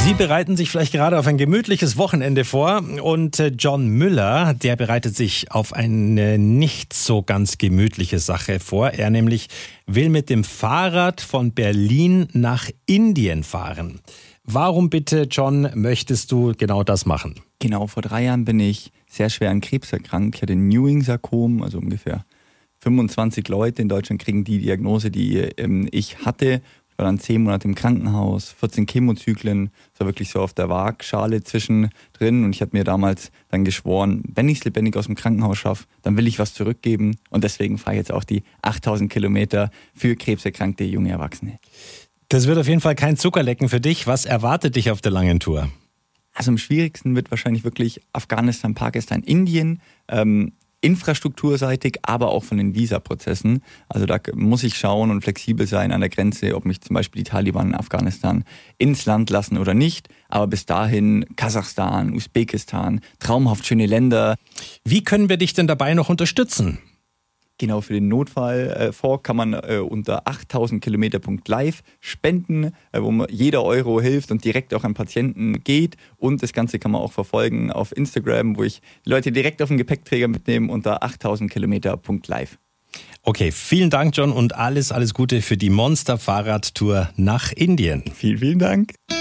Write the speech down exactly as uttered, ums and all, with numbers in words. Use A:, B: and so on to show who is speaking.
A: Sie bereiten sich vielleicht gerade auf ein gemütliches Wochenende vor und John Müller, der bereitet sich auf eine nicht so ganz gemütliche Sache vor. Er nämlich will mit dem Fahrrad von Berlin nach Indien fahren. Warum bitte, John, möchtest du genau das machen?
B: Genau, vor drei Jahren bin ich sehr schwer an Krebs erkrankt. Ich hatte ein Ewing-Sarkom, also ungefähr fünfundzwanzig Leute in Deutschland kriegen die Diagnose, die ähm, ich hatte. Ich war dann zehn Monate im Krankenhaus, vierzehn Chemozyklen, das war wirklich so auf der Waagschale zwischendrin und ich habe mir damals dann geschworen, wenn ich es lebendig aus dem Krankenhaus schaffe, dann will ich was zurückgeben und deswegen fahre ich jetzt auch die achttausend Kilometer für krebserkrankte junge Erwachsene.
A: Das wird auf jeden Fall kein Zuckerlecken für dich. Was erwartet dich auf der langen Tour?
B: Also am schwierigsten wird wahrscheinlich wirklich Afghanistan, Pakistan, Indien, ähm, infrastrukturseitig, aber auch von den Visaprozessen. Also da muss ich schauen und flexibel sein an der Grenze, ob mich zum Beispiel die Taliban in Afghanistan ins Land lassen oder nicht. Aber bis dahin Kasachstan, Usbekistan, traumhaft schöne Länder.
A: Wie können wir dich denn dabei noch unterstützen?
B: Genau, für den Notfallfonds kann man äh, unter achttausend Kilometer Punkt live spenden, äh, wo man jeder Euro hilft und direkt auch an Patienten geht. Und das Ganze kann man auch verfolgen auf Instagram, wo ich die Leute direkt auf den Gepäckträger mitnehme unter achttausend Kilometer Punkt live.
A: Okay, vielen Dank, John, und alles, alles Gute für die Monster-Fahrradtour nach Indien.
B: Vielen, vielen Dank.